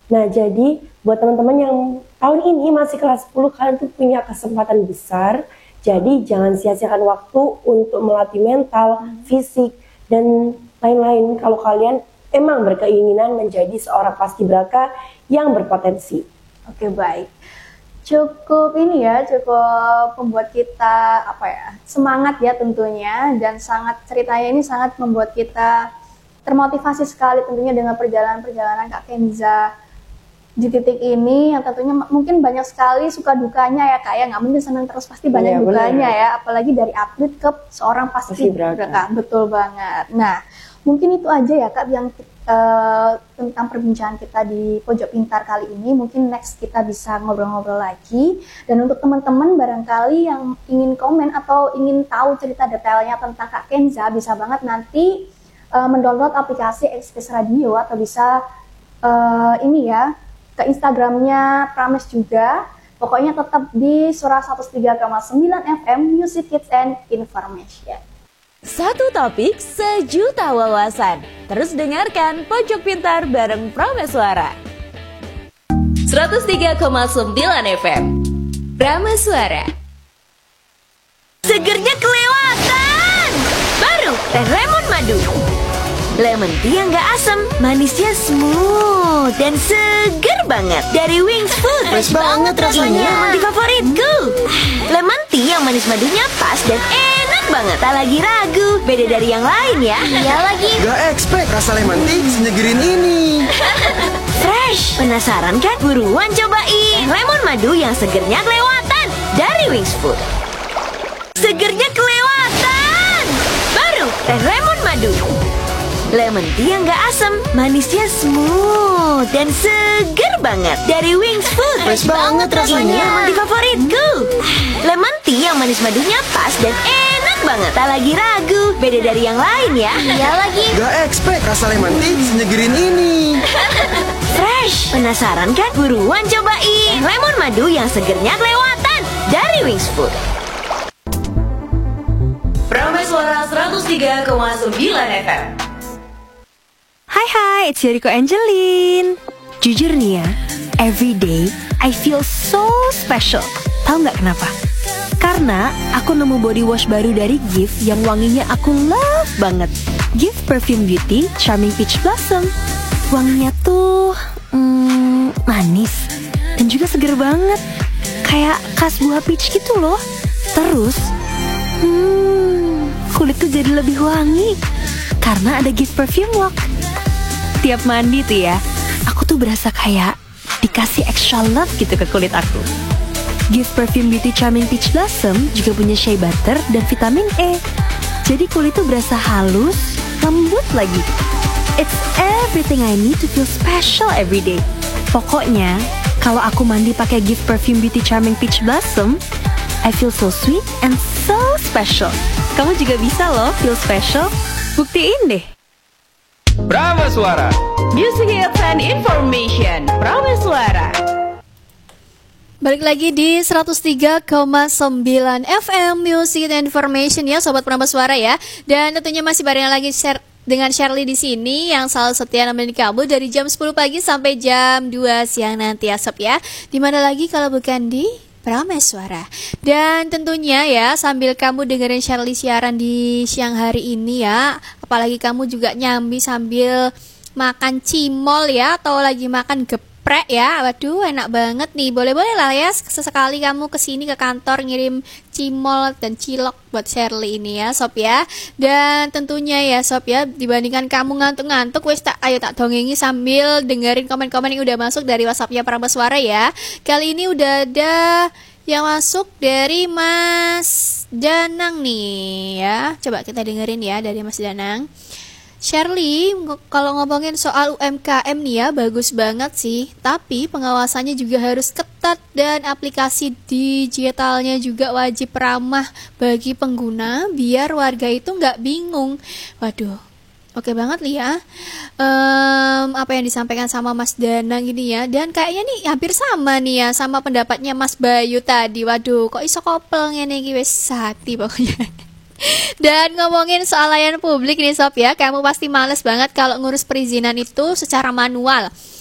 Nah, jadi buat teman-teman yang tahun ini masih kelas 10, kalian tuh punya kesempatan besar. Jadi jangan sia-siakan waktu untuk melatih mental, fisik, dan lain-lain kalau kalian emang berkeinginan menjadi seorang paskibraka yang berpotensi. Oke, baik. Cukup ini ya, cukup membuat kita semangat ya tentunya, dan ceritanya ini sangat membuat kita termotivasi sekali tentunya dengan perjalanan Kak Kenza di titik ini yang tentunya mungkin banyak sekali suka dukanya ya Kak ya, nggak mungkin senang terus, pasti banyak dukanya ya, apalagi dari atlet ke seorang paskibraka. Betul banget. Nah, mungkin itu aja ya Kak yang tentang perbincangan kita di Pojok Pintar kali ini. Mungkin next kita bisa ngobrol-ngobrol lagi. Dan untuk teman-teman barangkali yang ingin komen atau ingin tahu cerita detailnya tentang Kak Kenza, bisa banget nanti mendownload aplikasi Express Radio atau bisa ke Instagramnya Prames juga. Pokoknya tetap di Suara 103,9 FM Music Kids and Information. Satu topik, sejuta wawasan. Terus dengarkan Pojok Pintar bareng Prameswara. 103,9 FM Prameswara. Segernya kelewatan. Baru teh lemon madu. Lemon tea yang gak asam, manisnya smooth dan seger banget. Dari Wings Food. Fresh banget rasanya. Lemon tea favoritku. Lemon tea yang manis madunya pas dan enak banget. Tak lagi ragu, beda dari yang lain ya. Iya lagi. Gak expect rasa lemon tea senegerin ini. Fresh, penasaran kan? Buruan cobain lemon madu yang segernya kelewatan dari Wings Food. Segernya kelewatan. Baru teh lemon madu. Lemon tea yang gak asam, manisnya smooth dan seger banget. Dari Wings Food. Fresh banget rasanya. Lemon tea favoritku. Lemon tea yang manis madunya pas dan enak banget. Tak lagi ragu, beda dari yang lain ya. Iya lagi. Gak expect rasa lemon tea senegerin ini. Fresh, penasaran kan? Buruan cobain lemon madu yang segernya kelewatan dari Wings Food. Prameswara 103,9 FM. Hai, it's Yoriko Angelin. Jujur nih ya, every day I feel so special. Tahu nggak kenapa? Karena aku nemu body wash baru dari Gift yang wanginya aku love banget. Gift Perfume Beauty Charming Peach Blossom. Wanginya tuh manis dan juga seger banget, kayak khas buah peach gitu loh. Terus kulit tuh jadi lebih wangi karena ada Gift Perfume Walk. Tiap mandi tuh ya, aku tuh berasa kayak dikasih extra love gitu ke kulit aku. Gift Perfume Beauty Charming Peach Blossom juga punya shea butter dan vitamin E. Jadi kulit tuh berasa halus, lembut lagi. It's everything I need to feel special every day. Pokoknya, kalau aku mandi pakai Gift Perfume Beauty Charming Peach Blossom, I feel so sweet and so special. Kamu juga bisa loh feel special. Buktiin deh. Prameswara, Music Hits and Information Prameswara. Balik lagi di 103,9 FM Music and Information ya Sobat Prameswara ya. Dan tentunya masih bareng lagi dengan Shirley di sini yang selalu setia nemenin kamu dari jam 10 pagi sampai jam 2 siang nanti ya Sob ya. Dimana lagi kalau bukan di Prameswara. Dan tentunya ya sambil kamu dengerin Shirley siaran di siang hari ini ya, apalagi kamu juga nyambi sambil makan cimol ya, atau lagi makan geprek ya, waduh enak banget nih. Boleh-boleh lah ya sesekali kamu kesini ke kantor ngirim cimol dan cilok buat Shirley ini ya Sob ya. Dan tentunya ya Sob ya, dibandingkan kamu ngantuk-ngantuk, wes ayo tak dongengi sambil dengerin komen-komen yang udah masuk dari WhatsApp-nya Prameswara ya. Kali ini udah ada yang masuk dari Mas Danang nih ya. Coba kita dengerin ya dari Mas Danang. Shirley, kalau ngomongin soal UMKM nih ya, bagus banget sih. Tapi pengawasannya juga harus ketat dan aplikasi digitalnya juga wajib ramah bagi pengguna biar warga itu nggak bingung. Waduh, oke banget nih ya. Apa yang disampaikan sama Mas Danang ini ya. Dan kayaknya nih hampir sama nih ya sama pendapatnya Mas Bayu tadi. Waduh, kok iso kopel ngene iki wis hati pokoknya. Dan ngomongin soal layanan publik nih Sob ya, kamu pasti males banget kalau ngurus perizinan itu secara manual.